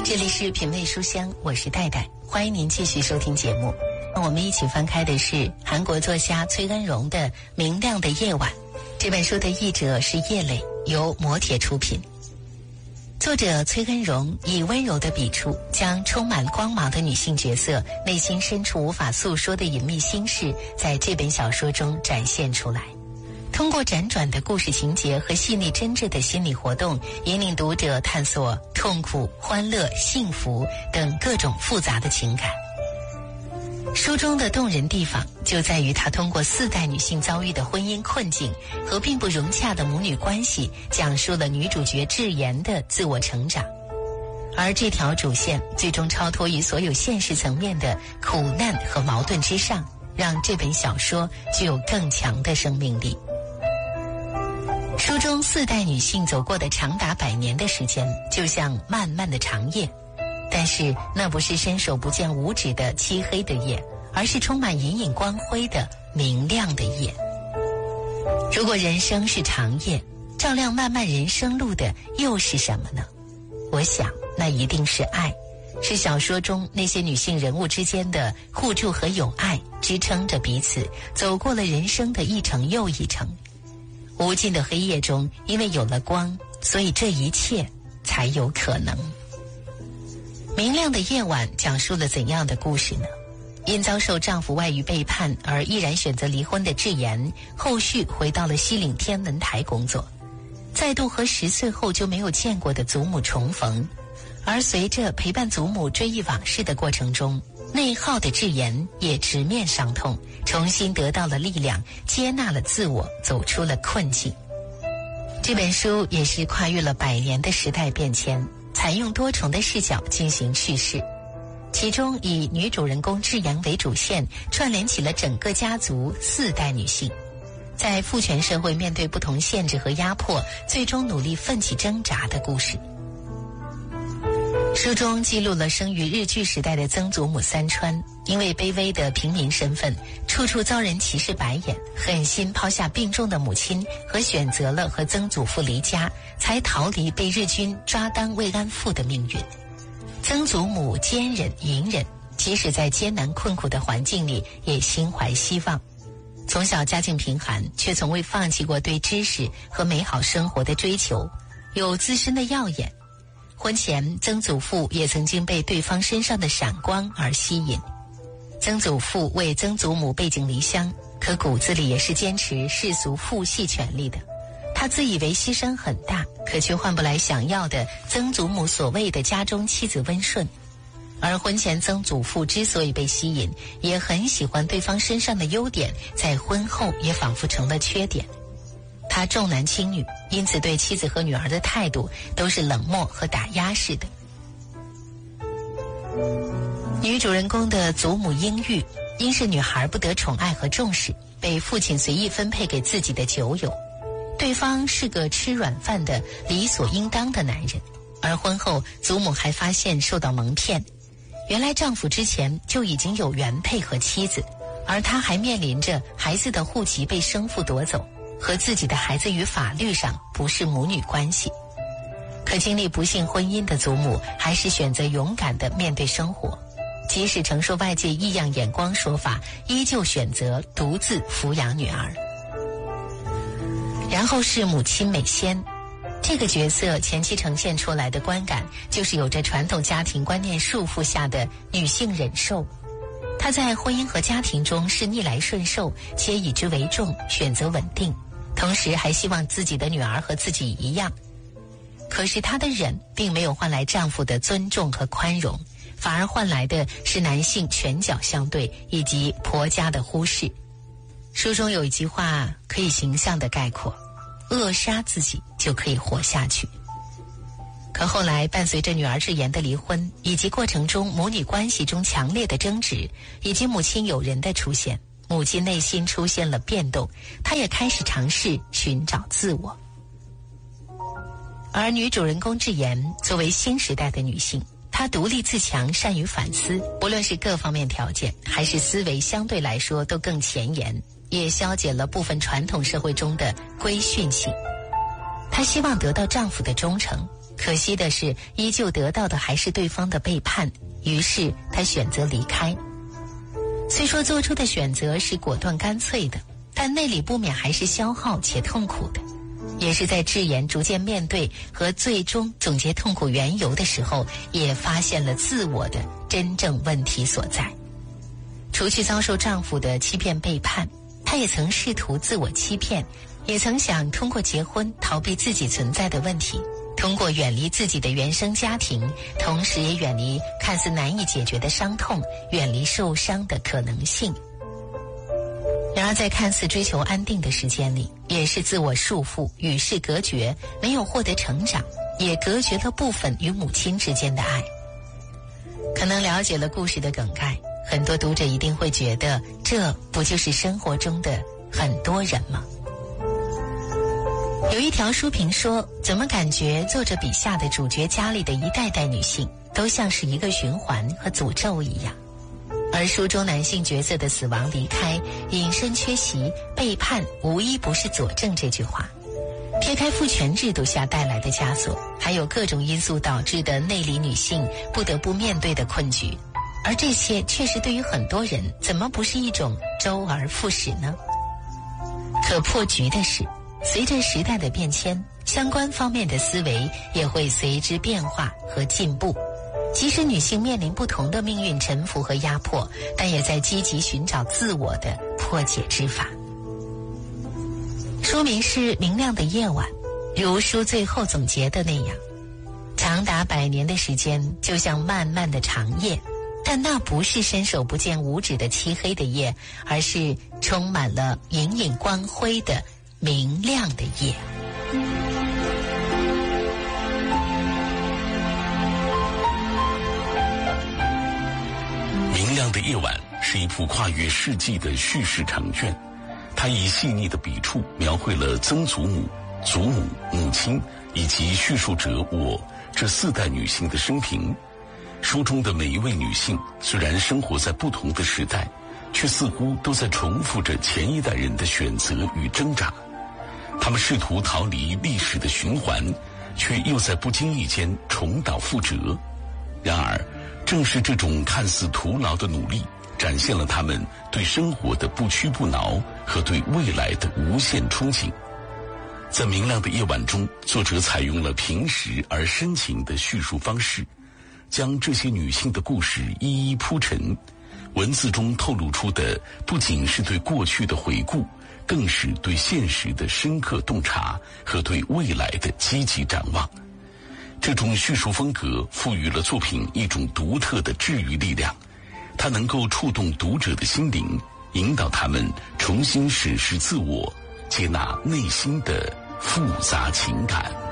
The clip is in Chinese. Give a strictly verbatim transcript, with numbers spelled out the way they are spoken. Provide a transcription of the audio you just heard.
这里是品味书香，我是戴戴，欢迎您继续收听节目。我们一起翻开的是韩国作家崔恩荣的《明亮的夜晚》，这本书的译者是叶磊，由磨铁出品。作者崔恩荣以温柔的笔触，将充满光芒的女性角色内心深处无法诉说的隐秘心事，在这本小说中展现出来。通过辗转的故事情节和细腻真挚的心理活动，引领读者探索痛苦、欢乐、幸福等各种复杂的情感。书中的动人地方就在于它通过四代女性遭遇的婚姻困境和并不融洽的母女关系，讲述了女主角智妍的自我成长。而这条主线最终超脱于所有现实层面的苦难和矛盾之上，让这本小说具有更强的生命力。书中四代女性走过的长达百年的时间，就像漫漫的长夜，但是那不是伸手不见五指的漆黑的夜，而是充满隐隐光辉的明亮的夜。如果人生是长夜，照亮漫漫人生路的又是什么呢？我想那一定是爱，是小说中那些女性人物之间的互助和友爱，支撑着彼此走过了人生的一程又一程。无尽的黑夜中，因为有了光，所以这一切才有可能。明亮的夜晚讲述了怎样的故事呢？因遭受丈夫外遇背叛而毅然选择离婚的智妍，后续回到了西岭天文台工作，再度和十岁后就没有见过的祖母重逢。而随着陪伴祖母追忆往事的过程中，内耗的智妍也直面伤痛，重新得到了力量，接纳了自我，走出了困境。这本书也是跨越了百年的时代变迁，采用多重的视角进行叙事，其中以女主人公智妍为主线，串联起了整个家族四代女性，在父权社会面对不同限制和压迫，最终努力奋起挣扎的故事。书中记录了生于日据时代的曾祖母三川，因为卑微的平民身份，处处遭人歧视白眼，狠心抛下病重的母亲和选择了和曾祖父离家，才逃离被日军抓当慰安妇的命运。曾祖母坚忍隐忍，即使在艰难困苦的环境里也心怀希望。从小家境贫寒，却从未放弃过对知识和美好生活的追求，有自身的耀眼。婚前，曾祖父也曾经被对方身上的闪光而吸引。曾祖父为曾祖母背井离乡，可骨子里也是坚持世俗父系权利的。他自以为牺牲很大，可却换不来想要的曾祖母所谓的家中妻子温顺。而婚前曾祖父之所以被吸引，也很喜欢对方身上的优点，在婚后也仿佛成了缺点。他重男轻女，因此对妻子和女儿的态度都是冷漠和打压式的。女主人公的祖母英玉，因是女孩不得宠爱和重视，被父亲随意分配给自己的酒友。对方是个吃软饭的理所应当的男人，而婚后祖母还发现受到蒙骗，原来丈夫之前就已经有原配和妻子，而她还面临着孩子的户籍被生父夺走，和自己的孩子与法律上不是母女关系。可经历不幸婚姻的祖母，还是选择勇敢地面对生活，即使承受外界异样眼光说法，依旧选择独自抚养女儿。然后是母亲美仙，这个角色前期呈现出来的观感，就是有着传统家庭观念束缚下的女性忍受。她在婚姻和家庭中是逆来顺受，且以之为重，选择稳定，同时还希望自己的女儿和自己一样。可是她的忍并没有换来丈夫的尊重和宽容，反而换来的是男性拳脚相对以及婆家的忽视。书中有一句话可以形象地概括：扼杀自己就可以活下去。可后来伴随着女儿智妍的离婚，以及过程中母女关系中强烈的争执，以及母亲友人的出现，母亲内心出现了变动，她也开始尝试寻找自我。而女主人公智妍作为新时代的女性，她独立自强，善于反思，无论是各方面条件还是思维，相对来说都更前沿，也消解了部分传统社会中的规训性。她希望得到丈夫的忠诚， 可惜的是，依旧得到的还是对方的背叛，于是他选择离开。虽说做出的选择是果断干脆的，但内里不免还是消耗且痛苦的。也是在智妍逐渐面对和最终总结痛苦缘由的时候，也发现了自我的真正问题所在。除去遭受丈夫的欺骗背叛，她也曾试图自我欺骗，也曾想通过结婚逃避自己存在的问题，通过远离自己的原生家庭，同时也远离看似难以解决的伤痛，远离受伤的可能性。然而在看似追求安定的时间里，也是自我束缚，与世隔绝，没有获得成长，也隔绝了部分与母亲之间的爱。可能了解了故事的梗概，很多读者一定会觉得，这不就是生活中的很多人吗？有一条书评说，怎么感觉作者笔下的主角家里的一代代女性都像是一个循环和诅咒一样，而书中男性角色的死亡、离开、隐身、缺席、背叛，无一不是佐证这句话。撇开父权制度下带来的枷锁，还有各种因素导致的内里女性不得不面对的困局，而这些确实对于很多人，怎么不是一种周而复始呢？可破局的是，随着时代的变迁，相关方面的思维也会随之变化和进步。即使女性面临不同的命运沉浮和压迫，但也在积极寻找自我的破解之法。书名是《明亮的夜晚》，如书最后总结的那样，长达百年的时间就像漫漫的长夜，但那不是伸手不见五指的漆黑的夜，而是充满了隐隐光辉的明亮的夜。 明亮的夜晚是一部跨越世纪的叙事长卷，它以细腻的笔触描绘了曾祖母、祖母、母亲以及叙述者我这四代女性的生平。书中的每一位女性虽然生活在不同的时代，却似乎都在重复着前一代人的选择与挣扎。她们试图逃离历史的循环，却又在不经意间重蹈覆辙。然而正是这种看似徒劳的努力，展现了他们对生活的不屈不挠和对未来的无限憧憬。在明亮的夜晚中，作者采用了平实而深情的叙述方式，将这些女性的故事一一铺陈。文字中透露出的不仅是对过去的回顾，更是对现实的深刻洞察和对未来的积极展望。这种叙述风格赋予了作品一种独特的治愈力量，它能够触动读者的心灵，引导他们重新审视自我，接纳内心的复杂情感。